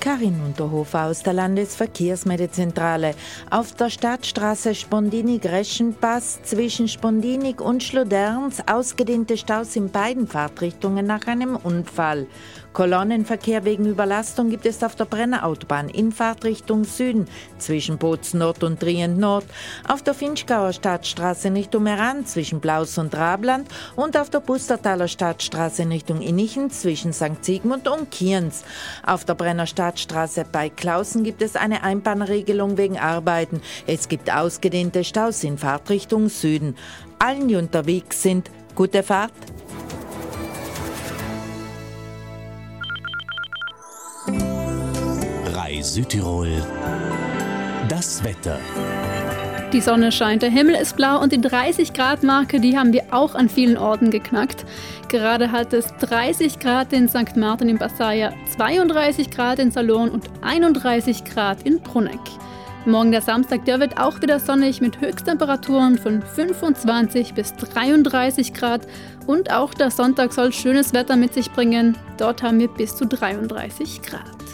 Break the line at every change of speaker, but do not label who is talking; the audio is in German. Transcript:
Karin Unterhofer aus der Landesverkehrsmeldezentrale. Auf der Stadtstraße Spondinig-Reschenpass zwischen Spondinig und Schloderns ausgedehnte Staus in beiden Fahrtrichtungen nach einem Unfall. Kolonnenverkehr wegen Überlastung gibt es auf der Brennerautobahn in Fahrtrichtung Süden zwischen Bozen Nord und Trient Nord, auf der Finchgauer Stadtstraße in Richtung Meran zwischen Blaus und Rabland und auf der Pustertaler Stadtstraße in Richtung Innichen zwischen St. Sigmund und Kienz. Auf der Brenner Stadtstraße bei Klausen gibt es eine Einbahnregelung wegen Arbeiten. Es gibt ausgedehnte Staus in Fahrtrichtung Süden. Allen, die unterwegs sind, gute Fahrt.
Südtirol, das Wetter.
Die Sonne scheint, der Himmel ist blau und die 30-Grad-Marke, die haben wir auch an vielen Orten geknackt. Gerade hat es 30 Grad in St. Martin in Basaya, 32 Grad in Salurn und 31 Grad in Bruneck. Morgen der Samstag, der wird auch wieder sonnig mit Höchsttemperaturen von 25 bis 33 Grad. Und auch der Sonntag soll schönes Wetter mit sich bringen. Dort haben wir bis zu 33 Grad.